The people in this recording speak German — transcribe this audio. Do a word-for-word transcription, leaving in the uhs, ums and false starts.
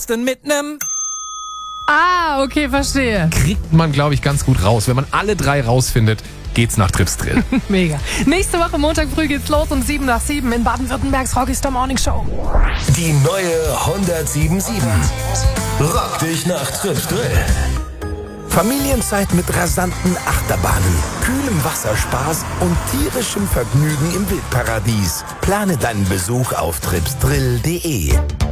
denn mit nem... Ah, okay, verstehe. Kriegt man, glaube ich, ganz gut raus. Wenn man alle drei rausfindet, geht's nach Trips Drill. Mega. Nächste Woche Montag früh geht's los um sieben nach sieben in Baden-Württembergs Rockstar Morning Show. Die neue hundertsieben Komma sieben. Rock dich nach Trips Drill. Familienzeit mit rasanten Achterbahnen, kühlem Wasserspaß und tierischem Vergnügen im Wildparadies. Plane deinen Besuch auf trips drill punkt de.